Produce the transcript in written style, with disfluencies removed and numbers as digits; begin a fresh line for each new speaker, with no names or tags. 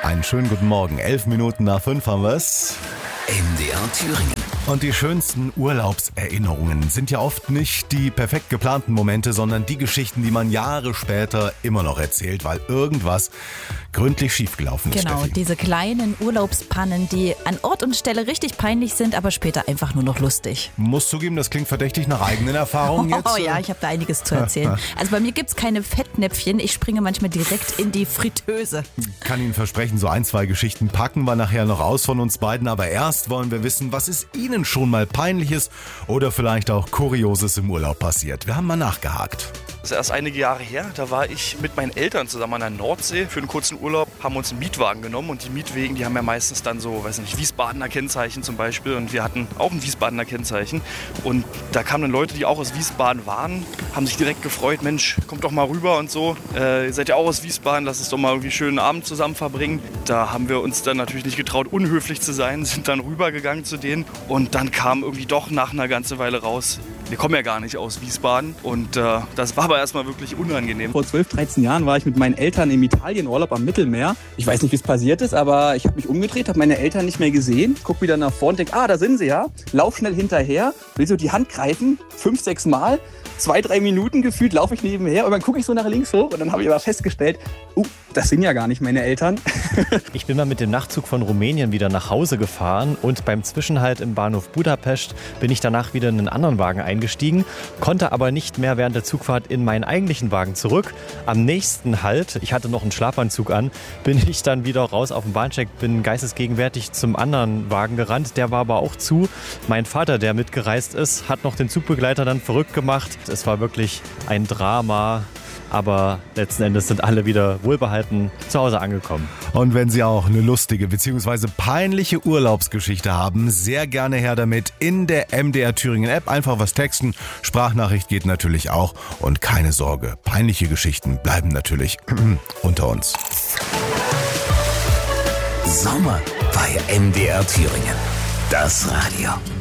Einen schönen guten Morgen. 11 Minuten nach 5 haben wir es.
MDR Thüringen.
Und die schönsten Urlaubserinnerungen sind ja oft nicht die perfekt geplanten Momente, sondern die Geschichten, die man Jahre später immer noch erzählt, weil irgendwas gründlich schiefgelaufen ist.
Genau,
Steffi.
diese kleinen Urlaubspannen, die an Ort und Stelle richtig peinlich sind, aber später einfach nur noch lustig.
Muss zugeben, das klingt verdächtig nach eigenen Erfahrungen jetzt.
Oh ja, ich habe da einiges zu erzählen. Also bei mir gibt's keine Fettnäpfchen, ich springe manchmal direkt in die Fritteuse.
Kann Ihnen versprechen, so 1, 2 Geschichten packen wir nachher noch aus von uns beiden, aber erst wollen wir wissen, was ist Ihnen schon mal Peinliches oder vielleicht auch Kurioses im Urlaub passiert. Wir haben mal nachgehakt.
Das ist erst einige Jahre her, da war ich mit meinen Eltern zusammen an der Nordsee für einen kurzen Urlaub, haben uns einen Mietwagen genommen und die Mietwegen, die haben ja meistens dann so, weiß nicht, Wiesbadener Kennzeichen zum Beispiel und wir hatten auch ein Wiesbadener Kennzeichen und da kamen dann Leute, die auch aus Wiesbaden waren, haben sich direkt gefreut, Mensch, kommt doch mal rüber und so, ihr seid ja auch aus Wiesbaden, lasst uns doch mal irgendwie einen schönen Abend zusammen verbringen. Da haben wir uns dann natürlich nicht getraut, unhöflich zu sein, sind dann rübergegangen zu denen und dann kam irgendwie doch nach einer ganzen Weile raus, wir kommen ja gar nicht aus Wiesbaden und das war aber erstmal wirklich unangenehm.
Vor 12, 13 Jahren war ich mit meinen Eltern im Italienurlaub am Mittelmeer. Ich weiß nicht, wie es passiert ist, aber ich habe mich umgedreht, habe meine Eltern nicht mehr gesehen, guck wieder nach vorne und denke, da sind sie ja. Lauf schnell hinterher, will so die Hand greifen, 5, 6 Mal. 2, 3 Minuten gefühlt laufe ich nebenher und dann gucke ich so nach links hoch und dann habe ich aber festgestellt, das sind ja gar nicht meine Eltern.
Ich bin mal mit dem Nachtzug von Rumänien wieder nach Hause gefahren und beim Zwischenhalt im Bahnhof Budapest bin ich danach wieder in einen anderen Wagen eingestiegen, konnte aber nicht mehr während der Zugfahrt in meinen eigentlichen Wagen zurück. Am nächsten Halt, ich hatte noch einen Schlafanzug an, bin ich dann wieder raus auf den Bahnsteig, bin geistesgegenwärtig zum anderen Wagen gerannt, der war aber auch zu. Mein Vater, der mitgereist ist, hat noch den Zugbegleiter dann verrückt gemacht. Es war wirklich ein Drama. Aber letzten Endes sind alle wieder wohlbehalten zu Hause angekommen.
Und wenn Sie auch eine lustige bzw. peinliche Urlaubsgeschichte haben, sehr gerne her damit in der MDR Thüringen App. Einfach was texten, Sprachnachricht geht natürlich auch. Und keine Sorge, peinliche Geschichten bleiben natürlich unter uns.
Sommer bei MDR Thüringen. Das Radio.